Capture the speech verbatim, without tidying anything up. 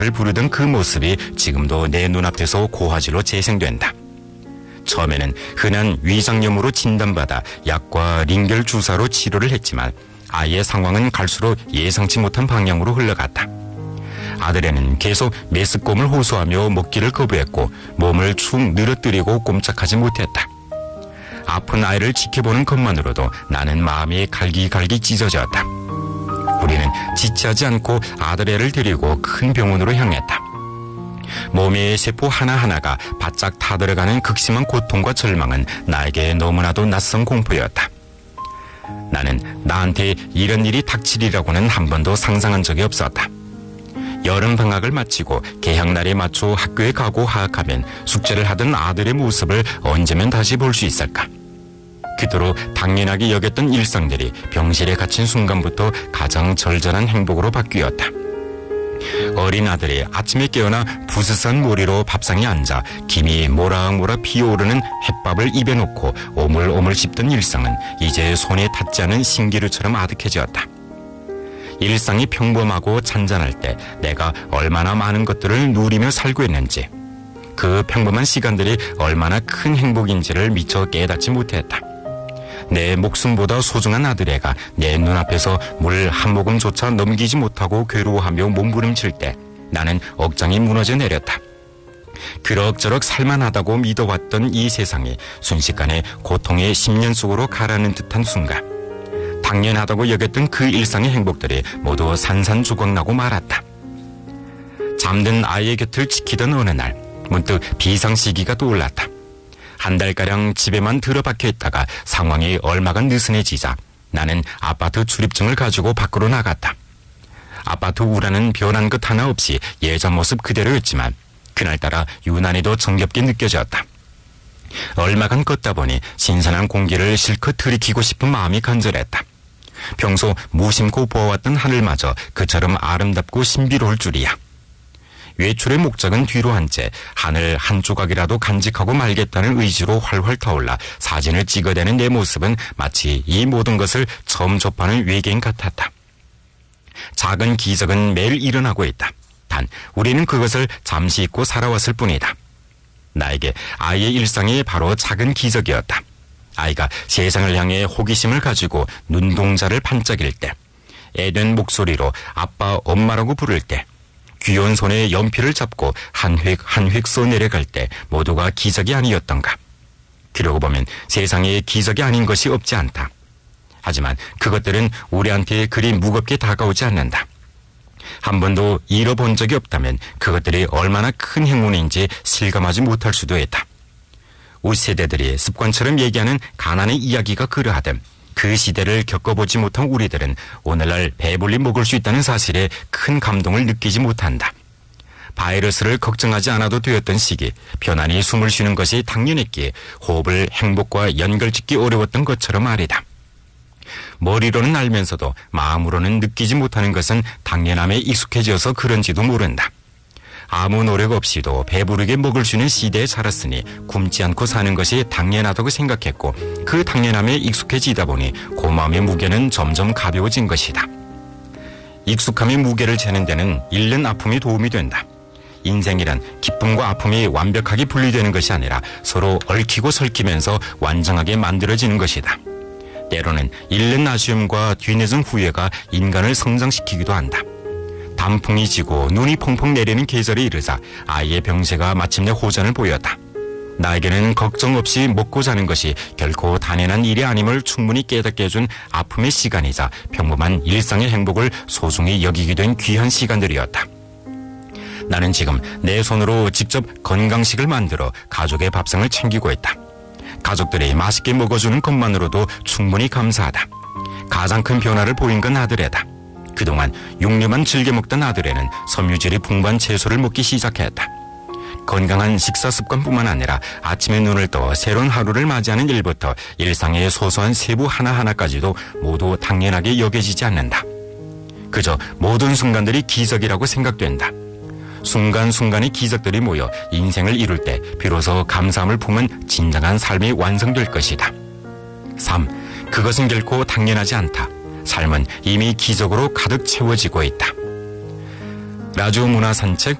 부르던 그 모습이 지금도 내 눈앞에서 고화질로 재생된다. 처음에는 흔한 위장염으로 진단받아 약과 링겔 주사로 치료를 했지만 아이의 상황은 갈수록 예상치 못한 방향으로 흘러갔다. 아들에는 계속 메스꺼움을 호소하며 먹기를 거부했고 몸을 축 늘어뜨리고 꼼짝하지 못했다. 아픈 아이를 지켜보는 것만으로도 나는 마음이 갈기갈기 찢어졌다. 우리는 지체하지 않고 아들애를 데리고 큰 병원으로 향했다. 몸의 세포 하나하나가 바짝 타들어가는 극심한 고통과 절망은 나에게 너무나도 낯선 공포였다. 나는 나한테 이런 일이 닥치리라고는 한 번도 상상한 적이 없었다. 여름방학을 마치고 개학날에 맞춰 학교에 가고 하악하면 숙제를 하던 아들의 모습을 언제면 다시 볼 수 있을까? 그토록 당연하게 여겼던 일상들이 병실에 갇힌 순간부터 가장 절절한 행복으로 바뀌었다. 어린 아들이 아침에 깨어나 부스스한 모리로 밥상에 앉아 김이 모락모락 피어오르는 햇밥을 입에 놓고 오물오물 씹던 일상은 이제 손에 닿지 않은 신기루처럼 아득해지었다. 일상이 평범하고 잔잔할 때 내가 얼마나 많은 것들을 누리며 살고 있는지, 그 평범한 시간들이 얼마나 큰 행복인지를 미처 깨닫지 못했다. 내 목숨보다 소중한 아들애가 내 눈앞에서 물 한 모금조차 넘기지 못하고 괴로워하며 몸부림칠 때 나는 억장이 무너져 내렸다. 그럭저럭 살만하다고 믿어왔던 이 세상이 순식간에 고통의 십년 속으로 가라는 듯한 순간, 당연하다고 여겼던 그 일상의 행복들이 모두 산산조각나고 말았다. 잠든 아이의 곁을 지키던 어느 날 문득 비상시기가 떠올랐다. 한 달가량 집에만 들어박혀 있다가 상황이 얼마간 느슨해지자 나는 아파트 출입증을 가지고 밖으로 나갔다. 아파트 우라는 변한 것 하나 없이 예전 모습 그대로였지만 그날따라 유난히도 정겹게 느껴졌다. 얼마간 걷다 보니 신선한 공기를 실컷 들이키고 싶은 마음이 간절했다. 평소 무심코 보아왔던 하늘마저 그처럼 아름답고 신비로울 줄이야. 외출의 목적은 뒤로 한 채 하늘 한 조각이라도 간직하고 말겠다는 의지로 활활 타올라 사진을 찍어대는 내 모습은 마치 이 모든 것을 처음 접하는 외계인 같았다. 작은 기적은 매일 일어나고 있다. 단 우리는 그것을 잠시 잊고 살아왔을 뿐이다. 나에게 아이의 일상이 바로 작은 기적이었다. 아이가 세상을 향해 호기심을 가지고 눈동자를 반짝일 때, 애된 목소리로 아빠, 엄마라고 부를 때, 귀여운 손에 연필을 잡고 한 획 한 획 써내려갈 때 모두가 기적이 아니었던가. 그러고 보면 세상에 기적이 아닌 것이 없지 않다. 하지만 그것들은 우리한테 그리 무겁게 다가오지 않는다. 한 번도 잃어본 적이 없다면 그것들이 얼마나 큰 행운인지 실감하지 못할 수도 있다. 우리 세대들이 습관처럼 얘기하는 가난의 이야기가 그러하듯 그 시대를 겪어보지 못한 우리들은 오늘날 배불리 먹을 수 있다는 사실에 큰 감동을 느끼지 못한다. 바이러스를 걱정하지 않아도 되었던 시기, 편안히 숨을 쉬는 것이 당연했기에 호흡을 행복과 연결짓기 어려웠던 것처럼 말이다. 머리로는 알면서도 마음으로는 느끼지 못하는 것은 당연함에 익숙해져서 그런지도 모른다. 아무 노력 없이도 배부르게 먹을 수 있는 시대에 살았으니 굶지 않고 사는 것이 당연하다고 생각했고 그 당연함에 익숙해지다 보니 고마움의 무게는 점점 가벼워진 것이다. 익숙함의 무게를 재는 데는 잃는 아픔이 도움이 된다. 인생이란 기쁨과 아픔이 완벽하게 분리되는 것이 아니라 서로 얽히고 설키면서 완전하게 만들어지는 것이다. 때로는 잃는 아쉬움과 뒤늦은 후회가 인간을 성장시키기도 한다. 단풍이 지고 눈이 펑펑 내리는 계절이 이르자 아이의 병세가 마침내 호전을 보였다. 나에게는 걱정 없이 먹고 자는 것이 결코 단연한 일이 아님을 충분히 깨닫게 해준 아픔의 시간이자 평범한 일상의 행복을 소중히 여기게 된 귀한 시간들이었다. 나는 지금 내 손으로 직접 건강식을 만들어 가족의 밥상을 챙기고 있다. 가족들이 맛있게 먹어주는 것만으로도 충분히 감사하다. 가장 큰 변화를 보인 건 아들애다. 그동안 육류만 즐겨 먹던 아들애는 섬유질이 풍부한 채소를 먹기 시작했다. 건강한 식사 습관뿐만 아니라 아침에 눈을 떠 새로운 하루를 맞이하는 일부터 일상의 소소한 세부 하나하나까지도 모두 당연하게 여겨지지 않는다. 그저 모든 순간들이 기적이라고 생각된다. 순간순간의 기적들이 모여 인생을 이룰 때 비로소 감사함을 품은 진정한 삶이 완성될 것이다. 삼. 그것은 결코 당연하지 않다. 삶은 이미 기적으로 가득 채워지고 있다. 라디오 문화 산책